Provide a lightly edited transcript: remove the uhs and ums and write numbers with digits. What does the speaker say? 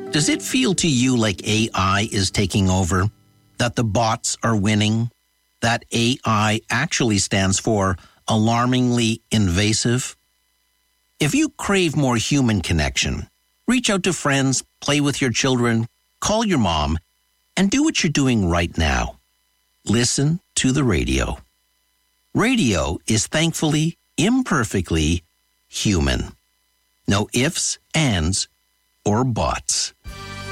Does it feel to you like AI is taking over? That the bots are winning? That AI actually stands for alarmingly invasive? If you crave more human connection, reach out to friends, play with your children, call your mom, and do what you're doing right now. Listen to the radio. Radio is thankfully, imperfectly human. No ifs, ands, or buts.